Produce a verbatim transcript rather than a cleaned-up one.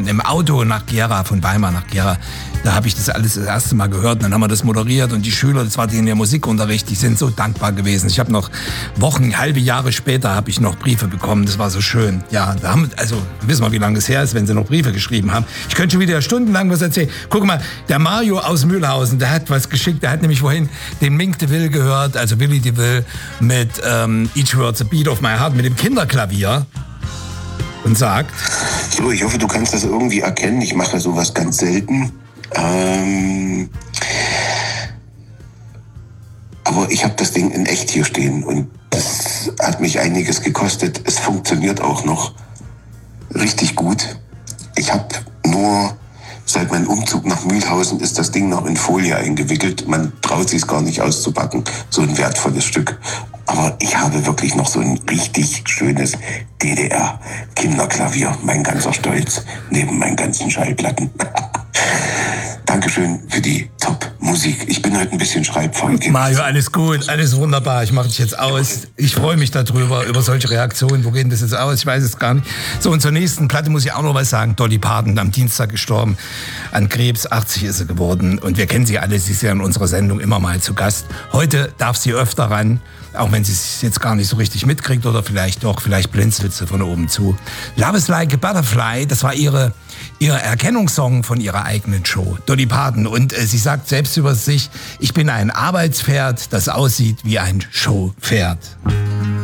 ähm, im Auto nach Gera, von Weimar nach Gera. Da habe ich das alles das erste Mal gehört und dann haben wir das moderiert und die Schüler, das war denen der Musikunterricht, die sind so dankbar gewesen. Ich habe noch Wochen, halbe Jahre später habe ich noch Briefe bekommen, das war so schön. Ja, da haben, also wissen wir, wie lange es her ist, wenn sie noch Briefe geschrieben haben. Ich könnte schon wieder stundenlang was erzählen. Guck mal, der Mario aus Mühlhausen, der hat was geschickt, der hat nämlich vorhin den Mink de Ville gehört, also Willy de Ville mit ähm, Each Word's a Beat of My Heart, mit dem Kinderklavier und sagt... So, ich hoffe, du kannst das irgendwie erkennen, ich mache sowas ganz selten. Ähm, aber ich habe das Ding in echt hier stehen und das hat mich einiges gekostet. Es funktioniert auch noch richtig gut. Ich habe nur, seit meinem Umzug nach Mühlhausen ist das Ding noch in Folie eingewickelt. Man traut sich es gar nicht auszupacken, so ein wertvolles Stück. Aber ich habe wirklich noch so ein richtig schönes D D R-Kinderklavier. Mein ganzer Stolz neben meinen ganzen Schallplatten. Dankeschön für die Top-Musik. Ich bin heute ein bisschen schreibfaul. Mario, alles gut, alles wunderbar. Ich mache dich jetzt aus. Ich freue mich darüber, über solche Reaktionen. Wo geht das jetzt aus? Ich weiß es gar nicht. So, und zur nächsten Platte muss ich auch noch was sagen. Dolly Parton, am Dienstag gestorben. An Krebs, achtzig ist sie geworden. Und wir kennen sie alle. Sie ist ja in unserer Sendung immer mal zu Gast. Heute darf sie öfter ran. Auch wenn sie es jetzt gar nicht so richtig mitkriegt oder vielleicht doch, vielleicht blinzelt sie von oben zu. Love is like a Butterfly, das war ihre, ihr Erkennungssong von ihrer eigenen Show, Dolly Parton. Und äh, sie sagt selbst über sich, ich bin ein Arbeitspferd, das aussieht wie ein Showpferd.